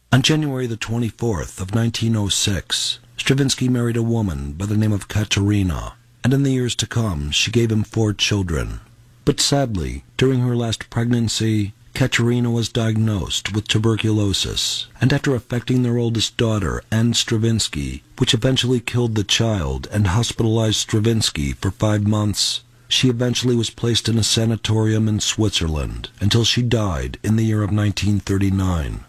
On January the 24th of 1906, Stravinsky married a woman by the name of Katerina, and in the years to come she gave him 4 children. But sadly, during her last pregnancy, Katerina was diagnosed with tuberculosis, and after affecting their oldest daughter and Stravinsky, which eventually killed the child and hospitalized Stravinsky for 5 months, she eventually was placed in a sanatorium in Switzerland until she died in the year of 1939.